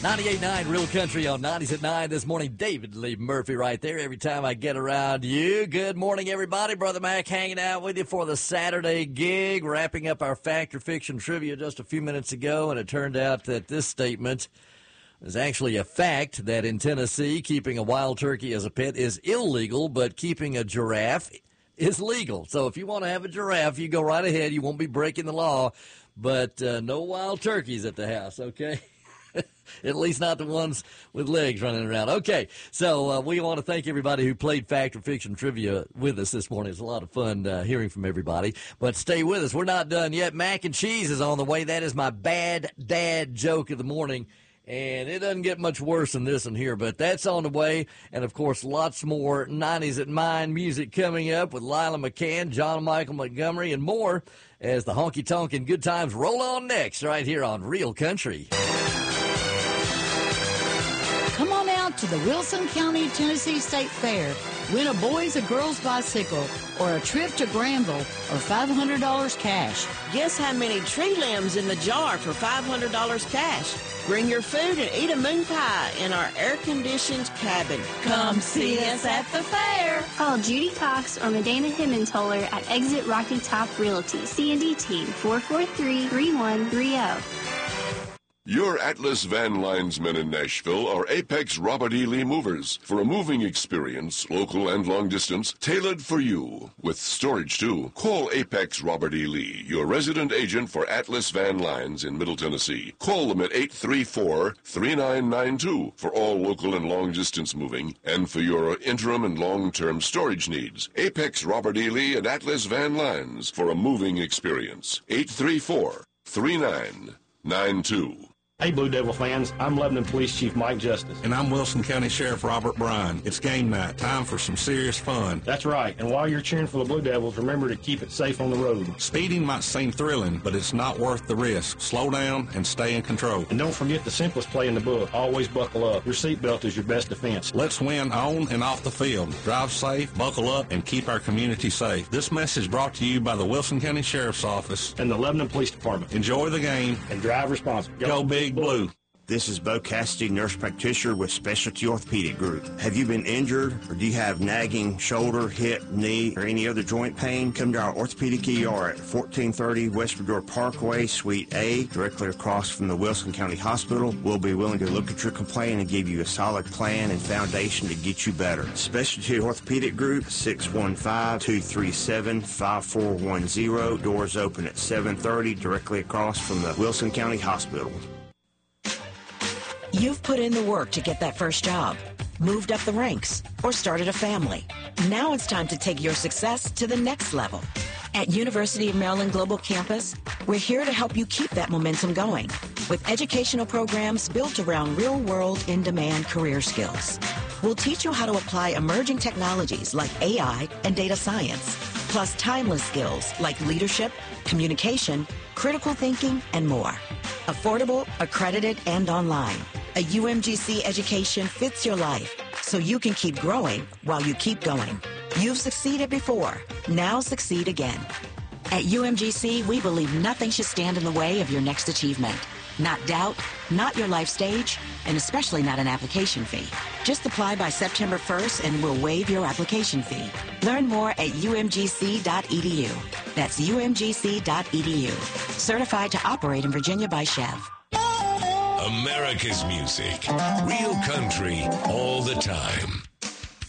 98.9 Real Country on 90s at 9 this morning. David Lee Murphy right there every time I get around you. Good morning, everybody. Brother Mac hanging out with you for the Saturday gig, wrapping up our Fact or Fiction trivia just a few minutes ago, and it turned out that this statement is actually a fact that in Tennessee, keeping a wild turkey as a pet is illegal, but keeping a giraffe is legal. So if you want to have a giraffe, you go right ahead. You won't be breaking the law, but no wild turkeys at the house, okay? At least not the ones with legs running around. Okay, so we want to thank everybody who played Fact or Fiction Trivia with us this morning. It's a lot of fun hearing from everybody. But stay with us. We're not done yet. Mac and cheese is on the way. That is my bad dad joke of the morning. And it doesn't get much worse than this one here, but that's on the way. And, of course, lots more 90s at Mine music coming up with Lila McCann, John Michael Montgomery, and more as the honky-tonk and good times roll on next right here on Real Country. Come on out to the Wilson County, Tennessee State Fair. Win a boys or girls bicycle or a trip to Granville or $500 cash. Guess how many tree limbs in the jar for $500 cash? Bring your food and eat a moon pie in our air-conditioned cabin. Come see us at the fair. Call Judy Cox or Medina Himmentoller at Exit Rocky Top Realty, C&D Team, 443-3130. Your Atlas Van Linesmen in Nashville are Apex Robert E. Lee movers for a moving experience, local and long distance, tailored for you. With storage, too. Call Apex Robert E. Lee, your resident agent for Atlas Van Lines in Middle Tennessee. Call them at 834-3992 for all local and long distance moving and for your interim and long-term storage needs. Apex Robert E. Lee and Atlas Van Lines for a moving experience. 834-3992. Hey, Blue Devil fans, I'm Lebanon Police Chief Mike Justice. And I'm Wilson County Sheriff Robert Bryan. It's game night, time for some serious fun. That's right, and while you're cheering for the Blue Devils, remember to keep it safe on the road. Speeding might seem thrilling, but it's not worth the risk. Slow down and stay in control. And don't forget the simplest play in the book, always buckle up. Your seatbelt is your best defense. Let's win on and off the field. Drive safe, buckle up, and keep our community safe. This message brought to you by the Wilson County Sheriff's Office and the Lebanon Police Department. Enjoy the game and drive responsibly. Go Big Blue. This is Bo Cassidy, nurse practitioner with Specialty Orthopedic Group. Have you been injured or do you have nagging shoulder, hip, knee, or any other joint pain? Come to our orthopedic ER at 1430 West Redor Parkway, Suite A, directly across from the Wilson County Hospital. We'll be willing to look at your complaint and give you a solid plan and foundation to get you better. Specialty Orthopedic Group, 615-237-5410. Doors open at 7:30, directly across from the Wilson County Hospital. You've put in the work to get that first job, moved up the ranks, or started a family. Now it's time to take your success to the next level. At University of Maryland Global Campus, we're here to help you keep that momentum going with educational programs built around real-world, in-demand career skills. We'll teach you how to apply emerging technologies like AI and data science, plus timeless skills like leadership, communication, critical thinking, and more. Affordable, accredited, and online. A UMGC education fits your life, so you can keep growing while you keep going. You've succeeded before. Now succeed again. At UMGC, we believe nothing should stand in the way of your next achievement. Not doubt, not your life stage, and especially not an application fee. Just apply by September 1st and we'll waive your application fee. Learn more at umgc.edu. That's umgc.edu. Certified to operate in Virginia by Chev. America's music. Real country all the time.